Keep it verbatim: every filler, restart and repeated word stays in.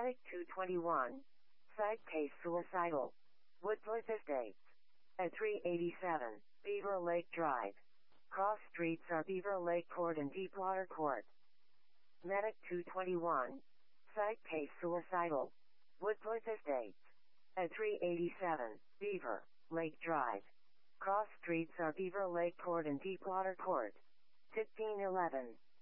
Medic two twenty-one. Side case suicidal. Woodworth Estates. At three eighty-seven, Beaver Lake Drive. Cross streets are Beaver Lake Court and Deepwater Court. Medic two twenty-one. Side case suicidal. Woodworth Estates. At three eighty-seven, Beaver Lake Drive. Cross streets are Beaver Lake Court and Deepwater Court. fifteen eleven.